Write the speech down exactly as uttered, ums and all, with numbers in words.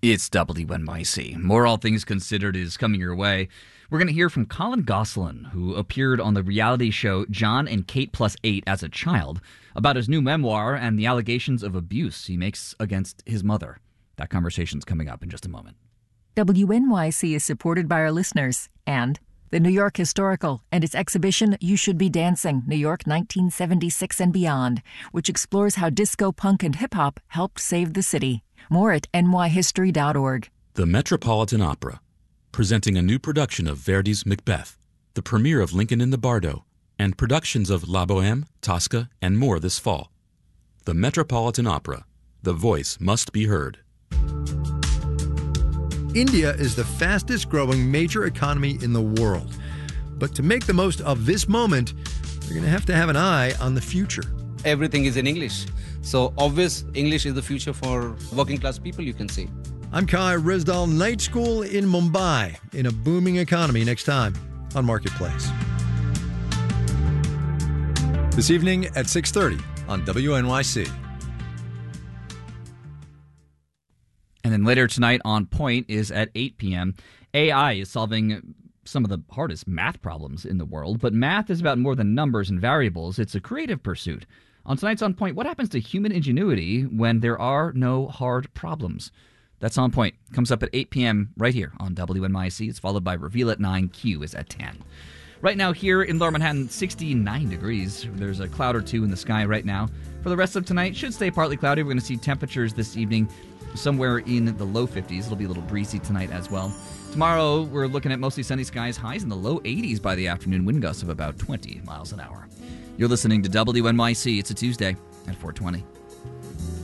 It's W N Y C. More All Things Considered is coming your way. We're going to hear from Colin Gosselin, who appeared on the reality show John and Kate Plus Eight as a child, about his new memoir and the allegations of abuse he makes against his mother. That conversation's coming up in just a moment. W N Y C is supported by our listeners and the New York Historical and its exhibition You Should Be Dancing, New York nineteen seventy-six and Beyond, which explores how disco, punk, and hip-hop helped save the city. More at N Y history dot org. The Metropolitan Opera, presenting a new production of Verdi's Macbeth, the premiere of Lincoln in the Bardo, and productions of La Bohème, Tosca, and more this fall. The Metropolitan Opera, the voice must be heard. India is the fastest growing major economy in the world. But to make the most of this moment, you're going to have to have an eye on the future. Everything is in English. So obvious English is the future for working class people, you can say. I'm Kai Rizdal, Night School in Mumbai, in a booming economy, next time on Marketplace. This evening at six thirty on W N Y C. And then later tonight on Point is at eight p.m. A I is solving some of the hardest math problems in the world, but math is about more than numbers and variables. It's a creative pursuit. On tonight's On Point, what happens to human ingenuity when there are no hard problems? That's On Point. Comes up at eight p.m. right here on W N Y C. It's followed by Reveal at nine. Q is at ten. Right now here in Lower Manhattan, sixty-nine degrees. There's a cloud or two in the sky right now. For the rest of tonight, should stay partly cloudy. We're going to see temperatures this evening somewhere in the low fifties. It'll be a little breezy tonight as well. Tomorrow, we're looking at mostly sunny skies, highs in the low eighties by the afternoon, wind gusts of about twenty miles an hour. You're listening to W N Y C. It's a Tuesday at four twenty.